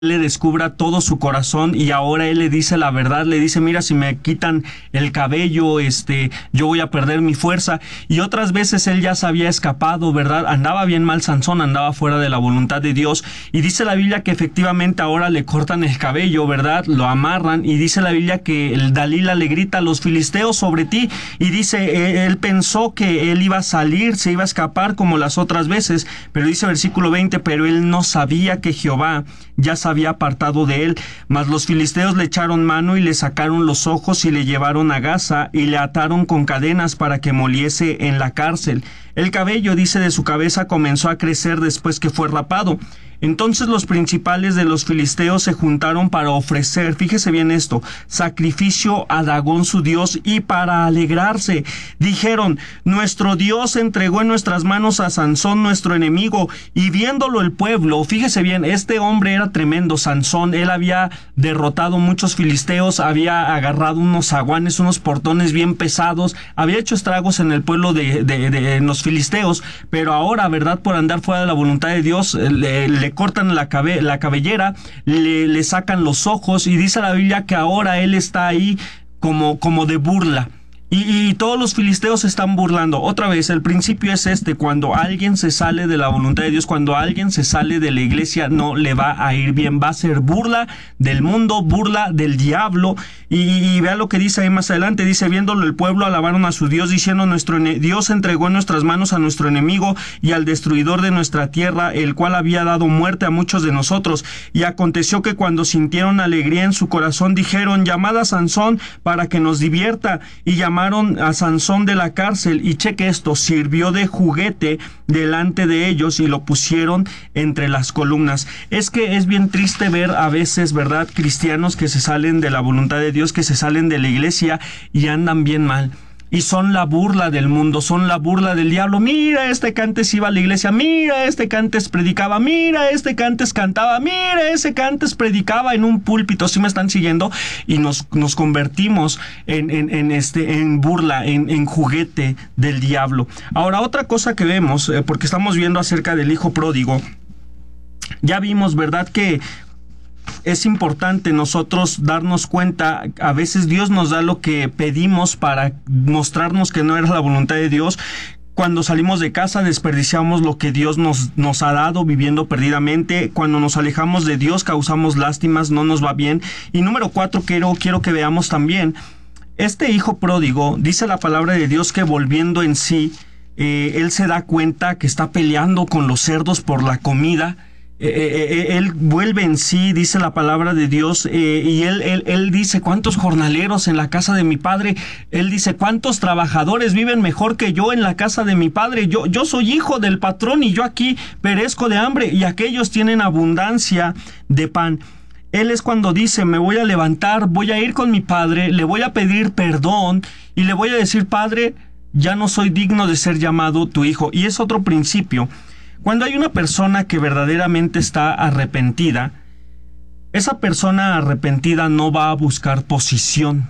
le descubra todo su corazón y ahora él le dice la verdad, le dice, mira, si me quitan el cabello, yo voy a perder mi fuerza. Y otras veces él ya se había escapado, ¿verdad? Andaba bien mal Sansón, andaba fuera de la voluntad de Dios, y dice la Biblia que efectivamente ahora le cortan el cabello, ¿verdad? Lo amarran, y dice la Biblia que el Dalila le grita, los filisteos sobre ti, y dice, él pensó que él iba a salir, se iba a escapar como las otras veces, pero dice versículo 20, pero él no sabía que Jehová ya se había apartado de él, mas los filisteos le echaron mano y le sacaron los ojos y le llevaron a Gaza y le ataron con cadenas para que moliese en la cárcel. El cabello, dice, de su cabeza comenzó a crecer después que fue rapado. Entonces los principales de los filisteos se juntaron para ofrecer, fíjese bien esto, sacrificio a Dagón su dios, y para alegrarse dijeron, nuestro Dios entregó en nuestras manos a Sansón nuestro enemigo. Y viéndolo el pueblo, fíjese bien, este hombre era tremendo, Sansón, él había derrotado muchos filisteos, había agarrado unos zaguanes, unos portones bien pesados, había hecho estragos en el pueblo de los filisteos, pero ahora, ¿verdad?, por andar fuera de la voluntad de Dios, le cortan la cabellera, le sacan los ojos, y dice la Biblia que ahora él está ahí como de burla. Y todos los filisteos se están burlando. Otra vez, el principio es cuando alguien se sale de la voluntad de Dios, cuando alguien se sale de la iglesia, no le va a ir bien, va a ser burla del mundo, burla del diablo. Y vea lo que dice ahí más adelante, dice, viéndolo el pueblo alabaron a su Dios, diciendo, nuestro Dios entregó en nuestras manos a nuestro enemigo y al destruidor de nuestra tierra, el cual había dado muerte a muchos de nosotros. Y aconteció que cuando sintieron alegría en su corazón, dijeron, llamad a Sansón para que nos divierta. Y llamaron a Sansón de la cárcel, y cheque esto, sirvió de juguete delante de ellos y lo pusieron entre las columnas. Es que es bien triste ver a veces, ¿verdad?, cristianos que se salen de la voluntad de Dios, que se salen de la iglesia y andan bien mal. Y son la burla del mundo, son la burla del diablo. Mira, que antes iba a la iglesia, mira, que antes predicaba, mira, que antes cantaba, mira, ese que antes predicaba en un púlpito. ¿Sí me están siguiendo? Y nos convertimos en burla, en juguete del diablo. Ahora, otra cosa que vemos, porque estamos viendo acerca del hijo pródigo, ya vimos, ¿verdad?, que es importante nosotros darnos cuenta, a veces Dios nos da lo que pedimos para mostrarnos que no era la voluntad de Dios. Cuando salimos de casa desperdiciamos lo que Dios nos ha dado viviendo perdidamente. Cuando nos alejamos de Dios causamos lástimas, no nos va bien. Y número 4, quiero que veamos también, este hijo pródigo, dice la palabra de Dios que volviendo en sí, él se da cuenta que está peleando con los cerdos por la comida. Él vuelve en sí, dice la palabra de Dios, y él dice, ¿cuántos jornaleros en la casa de mi padre? Él dice, ¿cuántos trabajadores viven mejor que yo en la casa de mi padre? Yo soy hijo del patrón y yo aquí perezco de hambre, y aquellos tienen abundancia de pan. Él es cuando dice, me voy a levantar, voy a ir con mi padre, le voy a pedir perdón y le voy a decir, Padre, ya no soy digno de ser llamado tu hijo. Y es otro principio. Cuando hay una persona que verdaderamente está arrepentida, esa persona arrepentida no va a buscar posición.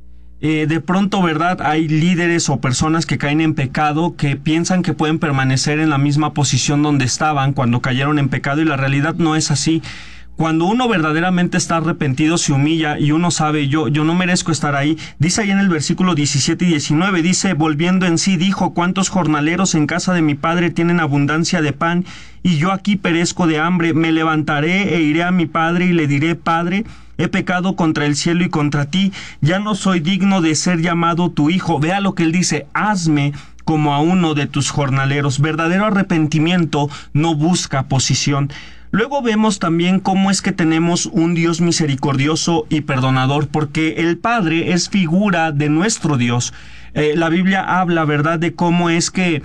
De pronto, ¿verdad?, hay líderes o personas que caen en pecado que piensan que pueden permanecer en la misma posición donde estaban cuando cayeron en pecado, y la realidad no es así. Cuando uno verdaderamente está arrepentido, se humilla y uno sabe, yo no merezco estar ahí. Dice ahí en el versículo 17 y 19, dice, volviendo en sí, dijo, ¿cuántos jornaleros en casa de mi padre tienen abundancia de pan? Y yo aquí perezco de hambre. Me levantaré e iré a mi padre y le diré, Padre, he pecado contra el cielo y contra ti. Ya no soy digno de ser llamado tu hijo. Vea lo que él dice, hazme como a uno de tus jornaleros. Verdadero arrepentimiento no busca posición. Luego vemos también cómo es que tenemos un Dios misericordioso y perdonador, porque el Padre es figura de nuestro Dios. La Biblia habla, ¿verdad?, de cómo es que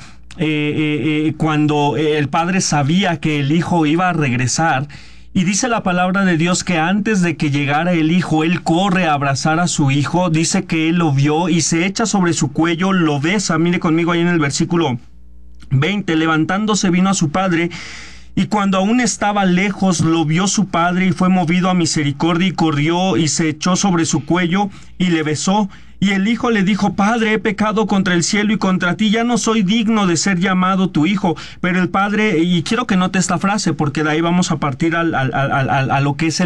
cuando el Padre sabía que el Hijo iba a regresar, y dice la palabra de Dios que antes de que llegara el Hijo, Él corre a abrazar a su Hijo, dice que Él lo vio y se echa sobre su cuello, lo besa. Mire conmigo ahí en el versículo 20, levantándose vino a su padre Y cuando aún estaba lejos, lo vio su padre y fue movido a misericordia y corrió y se echó sobre su cuello y le besó. Y el hijo le dijo: Padre, he pecado contra el cielo y contra ti, ya no soy digno de ser llamado tu hijo. Pero el padre, y quiero que note esta frase porque de ahí vamos a partir a lo que es